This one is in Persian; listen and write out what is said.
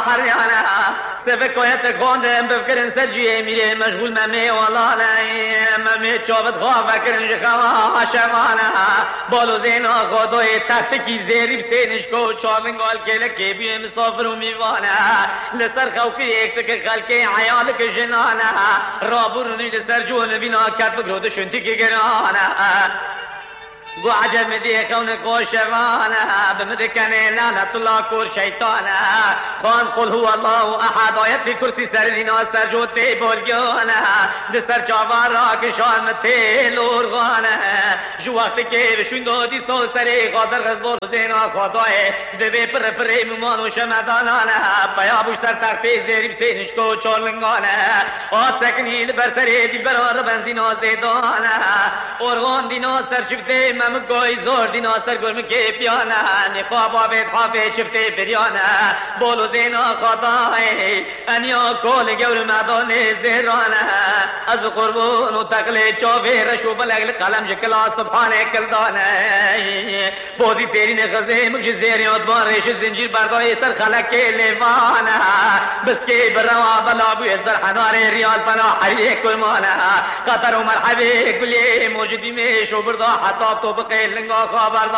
حریانه سبک کویت خوندم بفکرن سرجیه میره مشغول ممی والانه ممی چوبت خواه فکرن جخوا شمانه بالو زینا خودوی تختکی زیری بسینش کو چاونگال که بیه مسافر و میوانه لسر خوکی یک تک خلکی عیال که جنانه رابورنی لسر جون بینا کت بگرود شنتی که گرانه گو عجب مدی خون کوشوانه بمدکنه لعنت الله کور شیطانه خان قل هو الله احد آیت فی کرسی سر دینا سر جوتی بولگانه دسر چاوار را کشان متی لورغانه جو وقت که بشون دادی سو سری قادر غزبور زینا خدای دبی پر پر ممان و شمدانانه بیا بوش سر تختی زیریم سینش کو چولنگانه آت سکنیل بر سری دی برار بنزینا زیدانه ارغان دینا سر شکته مگوی زور دینا سر گرم که پیانه نقاب آبید حافه چفته بریانه بولو زینا خدای انیا کول گور مدان زیرانه از قربون و تقل چاوه رشو بلگل قلم جکلا سبحانه کلدانه بودی تیری نخزه مکش زیری ادبان ریش زنجیر بردای سر خلق که لیوانه بس که بروا بلا بوی زر حنار ریال پنا حریه کلمانه قطر و مرحبه کلی موجودی میں شو بردا حتاب تو بقیل لنگا خبر